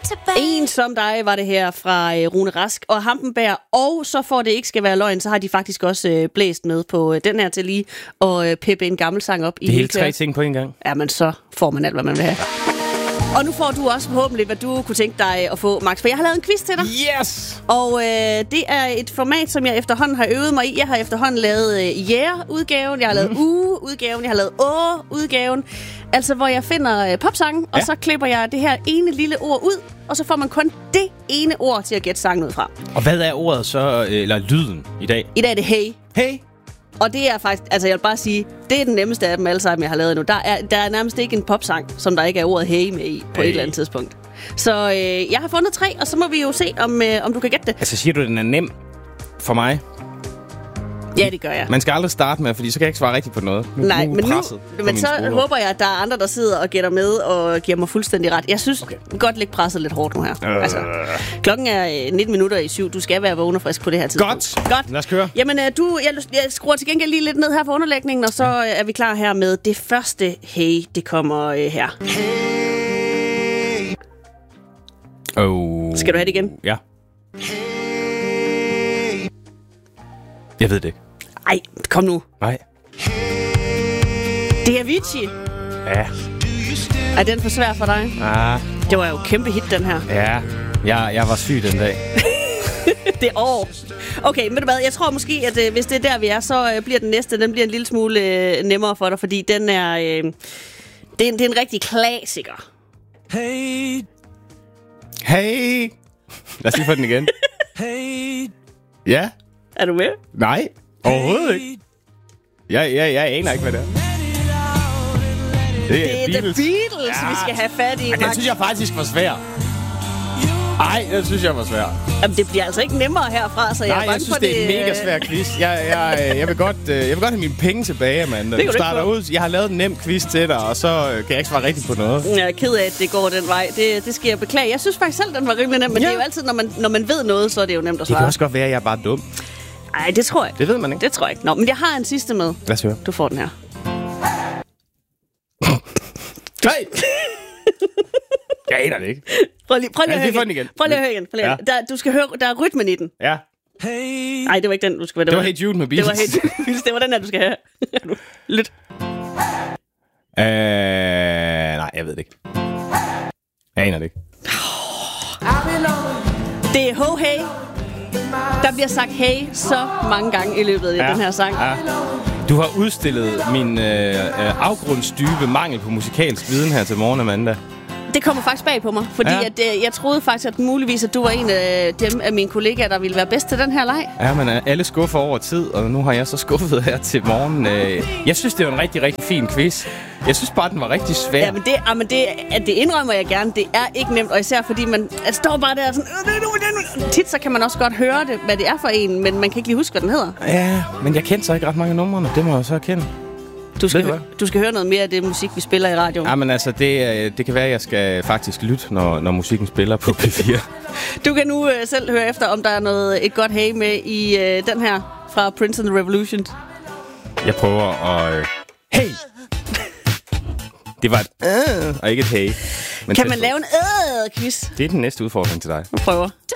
En som dig var det her fra Rune Rask og Hampenberg. Og så for det ikke skal være løgn, så har de faktisk også blæst med på den her til lige og peppe en gammel sang op. Det er helt 3 ting på en gang. Ja, men så får man alt, hvad man vil have. Og nu får du også forhåbentlig, hvad du kunne tænke dig at få, Max. For jeg har lavet en quiz til dig. Yes! Og det er et format, som jeg efterhånden har øvet mig i. Jeg har efterhånden lavet udgaven, jeg har lavet udgaven, jeg har lavet udgaven. Altså, hvor jeg finder popsangen, og så klipper jeg det her ene lille ord ud, og så får man kun det ene ord til at gætte sangen ud fra. Og hvad er ordet så, eller lyden i dag? I dag er det hey. Hey? Og det er faktisk, altså jeg vil bare sige, det er den nemmeste af dem alle sammen, jeg har lavet nu. Der er nærmest ikke en popsang, som der ikke er ordet hey med i på et eller andet tidspunkt. Så jeg har fundet 3, og så må vi jo se, om du kan gætte det. Altså siger du, den er nem for mig? Ja, det gør jeg. Man skal aldrig starte med, fordi så kan jeg ikke svare rigtigt på noget. Men så håber jeg, at der er andre, der sidder og gætter med og giver mig fuldstændig ret. Jeg synes godt lægge presset lidt hårdt nu her. Altså, klokken er 19 minutter i 7. Du skal være vågen og frisk på det her tidspunkt. Godt. Lad os køre. Jamen, jeg skruer til gengæld lige lidt ned her for underlægningen, og så er vi klar her med det første hey. Det kommer her. Skal du have det igen? Ja. Jeg ved det ikke. Ej, kom nu. Nej. Det er Avicii. Ja. Er den for svær for dig? Ah. Det var jo kæmpe hit, den her. Ja, jeg var syg den dag. Det år. Okay, men jeg tror måske, at hvis det er der, vi er, så bliver den næste, den bliver en lille smule nemmere for dig, fordi den er, det er en rigtig klassiker. Hey. Hey. Lad os lige få den igen. Hey. Ja. Er du med? Nej, overhovedet ikke. Jeg aner ikke, hvad det er. Det er The Beatles, vi skal have fat i. Men den synes jeg faktisk var svær. Ej, den synes jeg var svær. Jamen, det bliver altså ikke nemmere herfra, så jeg er bange for det. Nej, jeg synes, det er en mega svær quiz. Jeg vil godt have mine penge tilbage, Amanda. Du starter ud. Jeg har lavet en nem quiz til dig, og så kan jeg ikke svare rigtigt på noget. Jeg er ked af, at det går den vej. Det skal jeg beklage. Jeg synes faktisk selv, den var rimelig nem, men det er jo altid, når man ved noget, så er det jo nemt at svare. Det kan også godt være, at jeg er bare dum. Nej, det tror jeg ikke. Det ved man ikke. Det tror jeg ikke. Nå, men jeg har en sidste med. Lad os høre. Du får den her. Nej! Jeg aner det ikke. Prøv lige at høre igen. Prøv lige at høre igen. Du skal høre, der er rytmen i den. Ja. Hey. Nej, det var ikke den, du skal høre. Det var Hey Jude med Beatles. Det var Hey Jude. Det var den her, du skal høre. Lyt. Nej, jeg ved det ikke. Jeg aner det ikke. Det er Ho Hey. Der bliver sagt hey så mange gange i løbet af den her sang. Ja. Du har udstillet min afgrundsdybe mangel på musikalsk viden her til morgen, Amanda. Det kommer faktisk bag på mig, fordi jeg troede faktisk, at muligvis, at du var en af dem af mine kollegaer, der ville være bedst til den her leg. Ja, men alle skuffer over tid, og nu har jeg så skuffet her til morgen. Jeg synes, det var en rigtig, rigtig fin quiz. Jeg synes bare, den var rigtig svær. Ja, men det indrømmer jeg gerne. Det er ikke nemt, og især fordi man står bare der sådan... Tit så kan man også godt høre det, hvad det er for en, men man kan ikke lige huske, hvad den hedder. Ja, men jeg kendte så ikke ret mange numrene. Det må jeg så erkende. Du skal høre noget mere af det musik, vi spiller i radioen. Ja, men altså, det kan være, at jeg skal faktisk lytte, når musikken spiller på P4. Du kan nu selv høre efter, om der er et godt hey med i den her fra Prince and the Revolution. Jeg prøver at... Hey! Det var et og ikke et hey. Men kan man lave en quiz? Det er den næste udfordring til dig. Jeg prøver.